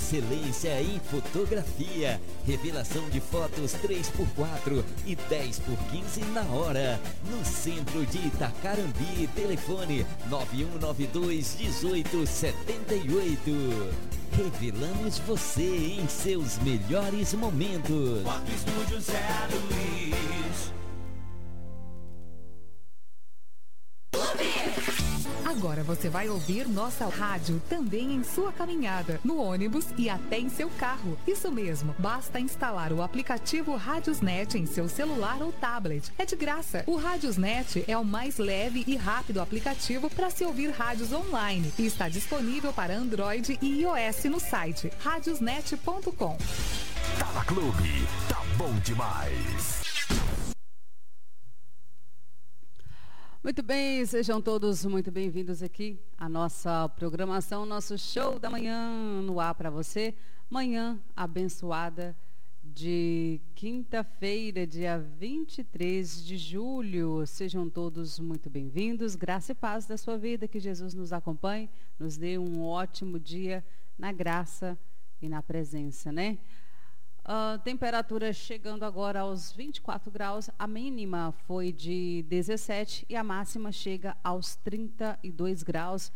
excelência em fotografia. Revelação de fotos 3x4 e 10x15 na hora. No centro de Itacarambi, telefone 9192-1878. Revelamos você em seus melhores momentos. Foto Estúdio Zé Luiz. Agora você vai ouvir nossa rádio também em sua caminhada, no ônibus e até em seu carro. Isso mesmo, basta instalar o aplicativo Radiosnet em seu celular ou tablet. É de graça. O Radiosnet é o mais leve e rápido aplicativo para se ouvir rádios online e está disponível para Android e iOS no site radiosnet.com. Tá na Clube, tá bom demais. Muito bem, sejam todos muito bem-vindos aqui à nossa programação, nosso show da manhã no ar para você. Manhã abençoada de quinta-feira, dia 23 de julho. Sejam todos muito bem-vindos. Graça e paz da sua vida, que Jesus nos acompanhe, nos dê um ótimo dia na graça e na presença, né? Temperatura chegando agora aos 24 graus, a mínima foi de 17 e a máxima chega aos 32 graus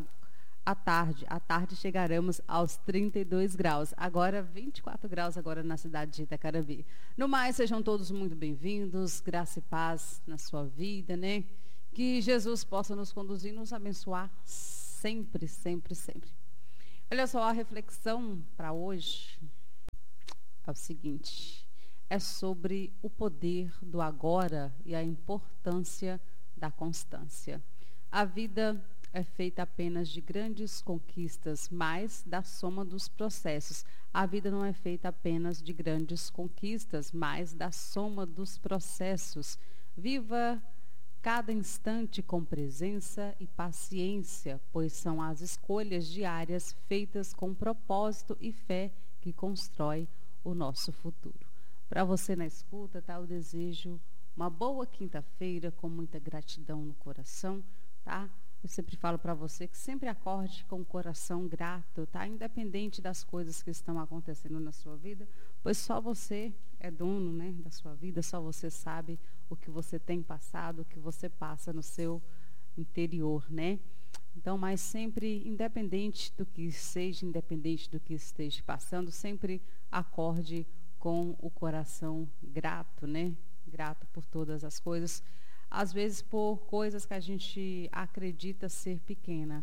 à tarde. À tarde chegaremos aos 32 graus. Agora 24 graus agora na cidade de Itacarambi. No mais, sejam todos muito bem-vindos, graça e paz na sua vida, né? Que Jesus possa nos conduzir e nos abençoar sempre, sempre, sempre. Olha só, a reflexão para hoje é o seguinte, é sobre o poder do agora e a importância da constância. A vida é feita apenas de grandes conquistas, mas da soma dos processos. A vida não é feita apenas de grandes conquistas, mas da soma dos processos. Viva cada instante com presença e paciência, pois são as escolhas diárias feitas com propósito e fé que constrói o nosso futuro. Para você na escuta, tá? Eu desejo uma boa quinta-feira com muita gratidão no coração, tá? Eu sempre falo para você que sempre acorde com o coração grato, tá? Independente das coisas que estão acontecendo na sua vida, pois só você é dono, né, da sua vida, só você sabe o que você tem passado, o que você passa no seu interior, né? Então, mas sempre, independente do que seja, independente do que esteja passando, sempre acorde com o coração grato, né? Grato por todas as coisas. Às vezes por coisas que a gente acredita ser pequena,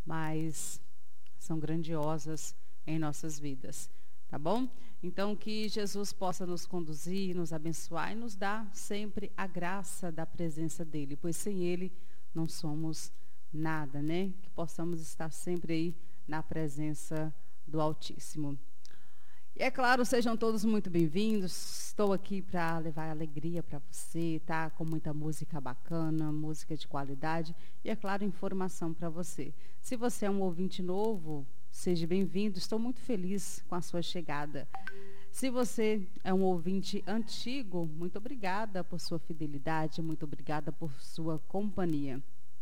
mas são grandiosas em nossas vidas, tá bom? Então, que Jesus possa nos conduzir, nos abençoar e nos dar sempre a graça da presença dele, pois sem ele não somos nada, né? Que possamos estar sempre aí na presença do Altíssimo. E é claro, sejam todos muito bem-vindos. Estou aqui para levar alegria para você, tá? Com muita música bacana, música de qualidade e, é claro, informação para você. Se você é um ouvinte novo, seja bem-vindo. Estou muito feliz com a sua chegada. Se você é um ouvinte antigo, muito obrigada por sua fidelidade, muito obrigada por sua companhia.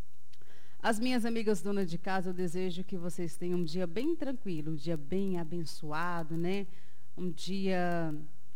As minhas amigas donas de casa, eu desejo que vocês tenham um dia bem tranquilo, um dia bem abençoado, né? Um dia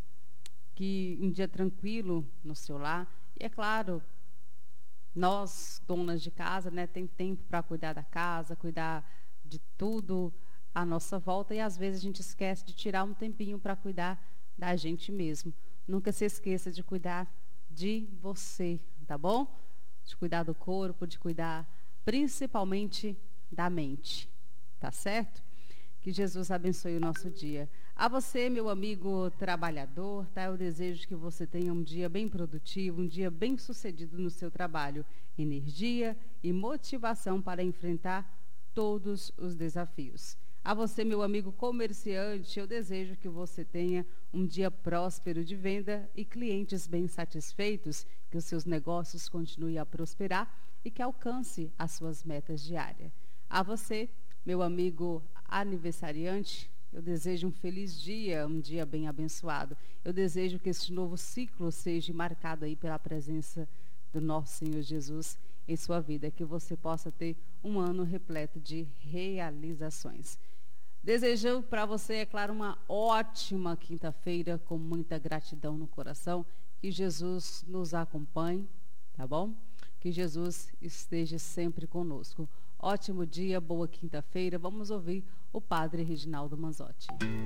tranquilo no seu lar. E é claro, nós, donas de casa, né, tem tempo para cuidar da casa, cuidar de tudo à nossa volta. E às vezes a gente esquece de tirar um tempinho para cuidar da gente mesmo. Nunca se esqueça de cuidar de você, tá bom? De cuidar do corpo, de cuidar principalmente da mente, tá certo? Que Jesus abençoe o nosso dia. A você, meu amigo trabalhador, tá? Eu desejo que você tenha um dia bem produtivo, um dia bem sucedido no seu trabalho, energia e motivação para enfrentar todos os desafios. A você, meu amigo comerciante, eu desejo que você tenha um dia próspero de venda e clientes bem satisfeitos, que os seus negócios continuem a prosperar e que alcance as suas metas diárias. A você, meu amigo aniversariante, eu desejo um feliz dia, um dia bem abençoado. Eu desejo que este novo ciclo seja marcado aí pela presença do nosso Senhor Jesus em sua vida, que você possa ter um ano repleto de realizações. Desejo para você, é claro, uma ótima quinta-feira, com muita gratidão no coração. Que Jesus nos acompanhe, tá bom? Que Jesus esteja sempre conosco. Ótimo dia, boa quinta-feira. Vamos ouvir o Padre Reginaldo Manzotti.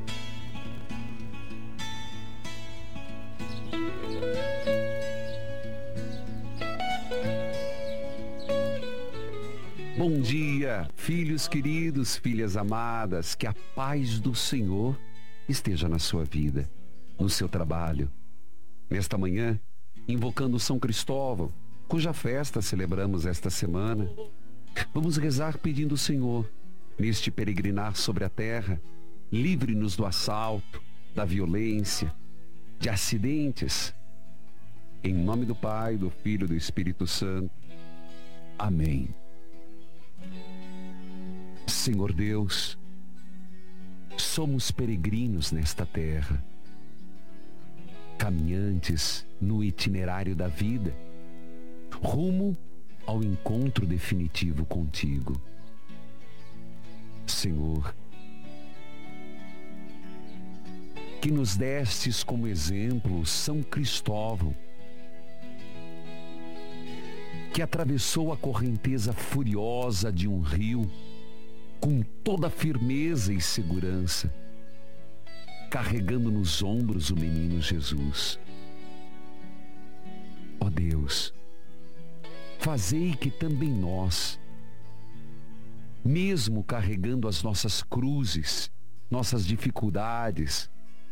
Bom dia, filhos queridos, filhas amadas, que a paz do Senhor esteja na sua vida, no seu trabalho. Nesta manhã, invocando São Cristóvão, cuja festa celebramos esta semana, vamos rezar pedindo ao Senhor, neste peregrinar sobre a terra, livre-nos do assalto, da violência, de acidentes. Em nome do Pai, do Filho e do Espírito Santo. Amém. Senhor Deus, somos peregrinos nesta terra, caminhantes no itinerário da vida, rumo ao encontro definitivo contigo. Senhor, que nos destes como exemplo São Cristóvão, que atravessou a correnteza furiosa de um rio com toda firmeza e segurança, carregando nos ombros o menino Jesus. Ó Deus, fazei que também nós, mesmo carregando as nossas cruzes, nossas dificuldades,